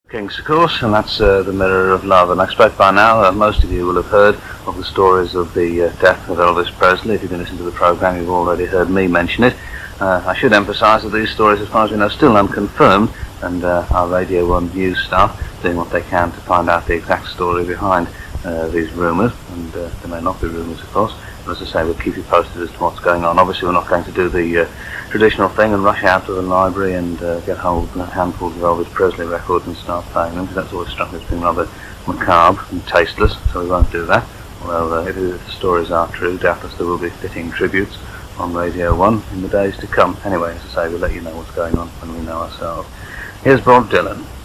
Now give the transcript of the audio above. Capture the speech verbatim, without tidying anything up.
Kings, of course, and that's uh, The Mirror of Love. And I expect by now uh, most of you will have heard of the stories of the uh, death of Elvis Presley. If you've been listening to the programme, you've already heard me mention it. Uh, I should emphasise that these stories, as far as we know, still unconfirmed, and uh, our Radio one news staff doing what they can to find out the exact story behind uh, these rumours, and uh, there may not be rumours, of course. But as I say, we'll keep you posted as to what's going on. Obviously, we're not going to do the uh, traditional thing and rush out to the library and uh, get hold of handfuls of Elvis Presley records and start playing them, because that's always struck me as being rather macabre and tasteless, so we won't do that. Although, uh, if the stories are true, doubtless there will be fitting tributes on Radio one in the days to come. Anyway, as I say, we'll let you know what's going on when we know ourselves. Here's Bob Dylan.